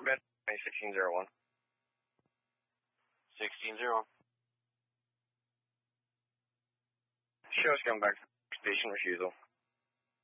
Bed 1601. 16-0. Show's coming back to station refusal.